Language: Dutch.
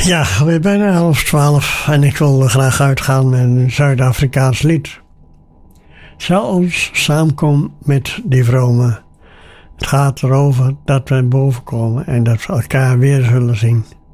Ja, we zijn bijna 11:12 en ik wil graag uitgaan met een Zuid-Afrikaans lied. Zal ons samenkomen met die vromen. Het gaat erover dat we boven komen en dat we elkaar weer zullen zien.